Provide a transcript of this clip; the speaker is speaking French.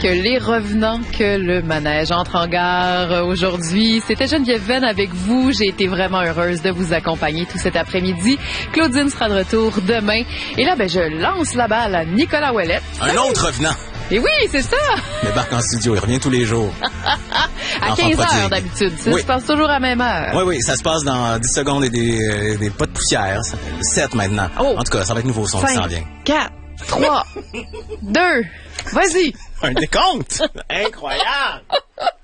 Les revenants que le manège entre en gare aujourd'hui. C'était Geneviève Venn avec vous. J'ai été vraiment heureuse de vous accompagner tout cet après-midi. Claudine sera de retour demain. Et là, je lance la balle à Nicolas Ouellette. Un autre revenant. Et oui, c'est ça! Il débarque en studio, il revient tous les jours. À 15 heures d'habitude. Ça se passe toujours à la même heure. Oui, ça se passe dans 10 secondes et des pas de poussière. 7 maintenant. Oh. En tout cas, ça va être nouveau son 5, qui s'en vient. 4, 3, 2, vas-y! Un décompte! Incroyable!